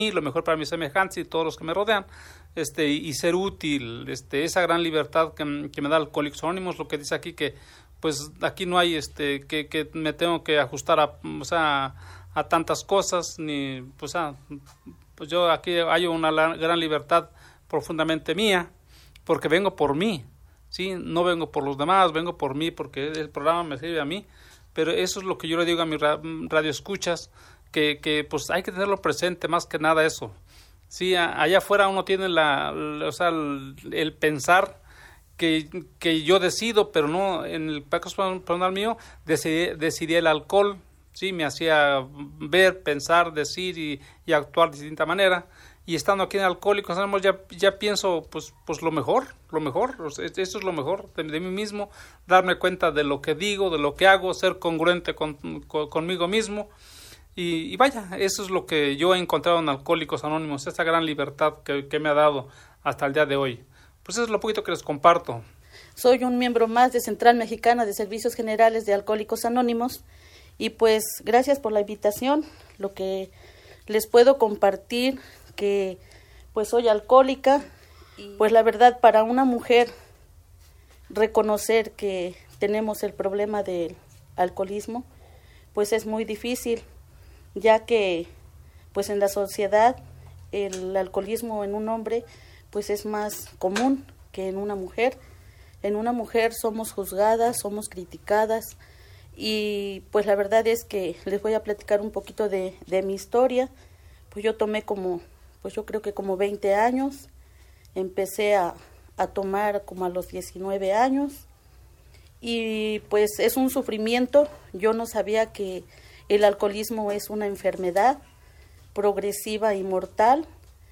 lo mejor para mis semejantes y todos los que me rodean, y ser útil, esa gran libertad que me da Alcohólicos Anónimos, lo que dice aquí que pues aquí no hay que me tengo que ajustar a tantas cosas, ni pues yo aquí hay una gran libertad profundamente mía, porque vengo por mí, sí, no vengo por los demás, vengo por mí, porque el programa me sirve a mí. Pero eso es lo que yo le digo a mis radioescuchas, que pues hay que tenerlo presente más que nada eso. Sí, allá afuera uno tiene el pensar que yo decido, pero no, en el caso personal mío, decidí el alcohol, sí, me hacía ver, pensar, decir y actuar de distinta manera. Y estando aquí en Alcohólicos Anónimos ya pienso pues lo mejor, eso es lo mejor de mí mismo, darme cuenta de lo que digo, de lo que hago, ser congruente conmigo mismo y vaya, eso es lo que yo he encontrado en Alcohólicos Anónimos, esa gran libertad que me ha dado hasta el día de hoy. Pues eso es lo poquito que les comparto. Soy un miembro más de Central Mexicana de Servicios Generales de Alcohólicos Anónimos y pues gracias por la invitación. Lo que les puedo compartir, que pues soy alcohólica y pues la verdad para una mujer reconocer que tenemos el problema del alcoholismo pues es muy difícil, ya que pues en la sociedad el alcoholismo en un hombre pues es más común que en una mujer. En una mujer somos juzgadas, somos criticadas y pues la verdad es que les voy a platicar un poquito de mi historia. Pues yo tomé yo creo que como 20 años, empecé a tomar como a los 19 años y pues es un sufrimiento. Yo no sabía que el alcoholismo es una enfermedad progresiva y mortal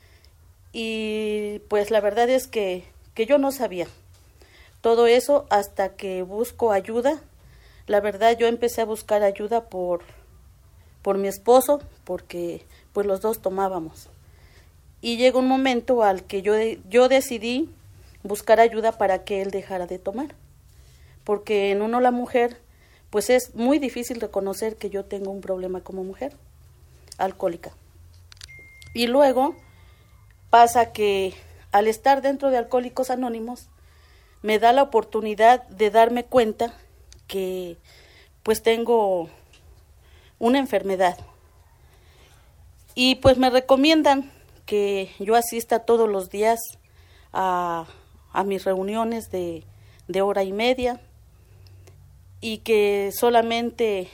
y pues la verdad es que yo no sabía todo eso hasta que busco ayuda. La verdad yo empecé a buscar ayuda por mi esposo, porque pues los dos tomábamos. Y llegó un momento al que yo decidí buscar ayuda para que él dejara de tomar. Porque en uno la mujer, pues es muy difícil reconocer que yo tengo un problema como mujer alcohólica. Y luego pasa que al estar dentro de Alcohólicos Anónimos, me da la oportunidad de darme cuenta que pues tengo una enfermedad. Y pues me recomiendan que yo asista todos los días a mis reuniones de hora y media y que solamente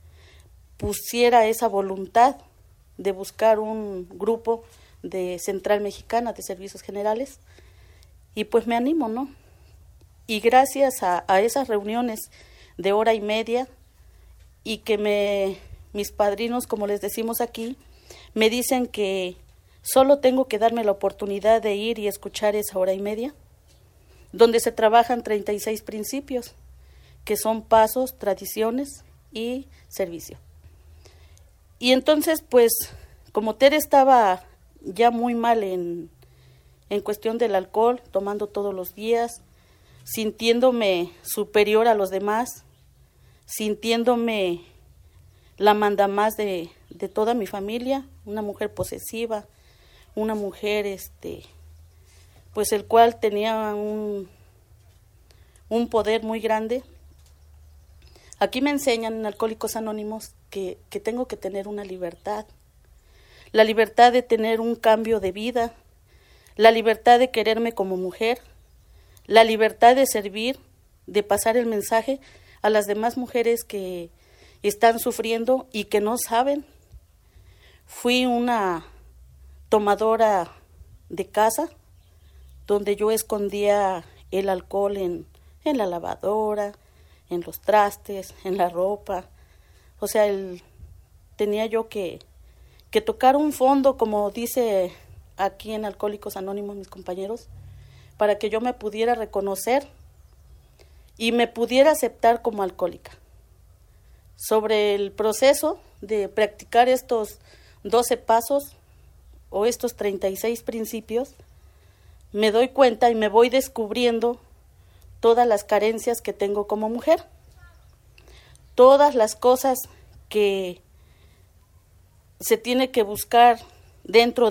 pusiera esa voluntad de buscar un grupo de Central Mexicana de Servicios Generales y pues me animo, ¿no? Y gracias a esas reuniones de hora y media y que mis padrinos, como les decimos aquí, me dicen que solo tengo que darme la oportunidad de ir y escuchar esa hora y media, donde se trabajan 36 principios, que son pasos, tradiciones y servicio. Y entonces, pues, como Tere estaba ya muy mal en cuestión del alcohol, tomando todos los días, sintiéndome superior a los demás, sintiéndome la mandamás de toda mi familia, una mujer posesiva, una mujer pues el cual tenía un poder muy grande. Aquí me enseñan en Alcohólicos Anónimos que tengo que tener una libertad, la libertad de tener un cambio de vida, la libertad de quererme como mujer, la libertad de servir, de pasar el mensaje a las demás mujeres que están sufriendo y que no saben. Fui una tomadora de casa, donde yo escondía el alcohol en la lavadora, en los trastes, en la ropa. O sea, tenía yo que tocar un fondo, como dice aquí en Alcohólicos Anónimos mis compañeros, para que yo me pudiera reconocer y me pudiera aceptar como alcohólica. Sobre el proceso de practicar estos 12 pasos o estos 36 principios, me doy cuenta y me voy descubriendo todas las carencias que tengo como mujer, todas las cosas que se tiene que buscar dentro